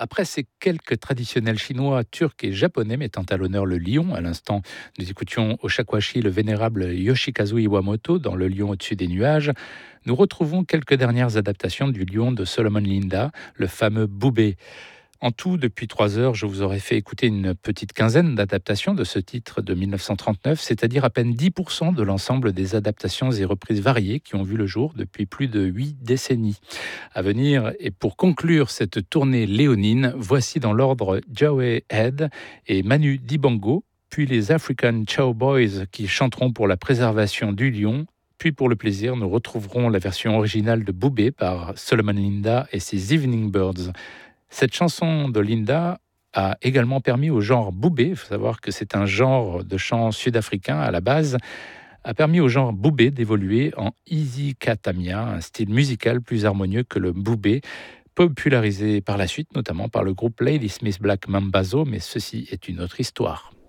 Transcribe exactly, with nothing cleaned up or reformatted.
Après ces quelques traditionnels chinois, turcs et japonais mettant à l'honneur le lion, à l'instant, nous écoutions au shakuhachi le vénérable Yoshikazu Iwamoto dans Le lion au-dessus des nuages. Nous retrouvons quelques dernières adaptations du lion de Solomon Linda, le fameux Boubé. En tout, depuis trois heures, je vous aurais fait écouter une petite quinzaine d'adaptations de ce titre de mille neuf cent trente-neuf, c'est-à-dire à peine dix pour cent de l'ensemble des adaptations et reprises variées qui ont vu le jour depuis plus de huit décennies. À venir, et pour conclure cette tournée léonine, voici dans l'ordre Joey Head et Manu Dibango, puis les African Cowboys qui chanteront pour la préservation du lion. Puis pour le plaisir, nous retrouverons la version originale de Boubé par Solomon Linda et ses Evening Birds. Cette chanson de Linda a également permis au genre boubé, il faut savoir que c'est un genre de chant sud-africain à la base, a permis au genre boubé d'évoluer en isicathamiya, un style musical plus harmonieux que le boubé, popularisé par la suite notamment par le groupe Ladysmith Black Mambazo, mais ceci est une autre histoire.